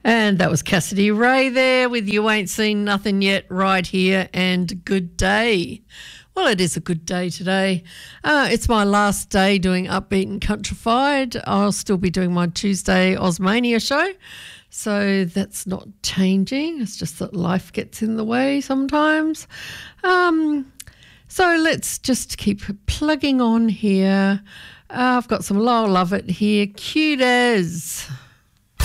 And that was Cassidy Ray there with You Ain't Seen Nothing Yet right here and Good Day. Well, it is a good day today. It's my last day doing Upbeat and Countrified. I'll still be doing my Tuesday Osmania show. So that's not changing. It's just that life gets in the way sometimes. So let's just keep plugging on here. I've got some Lowell Lovett here. Cute as.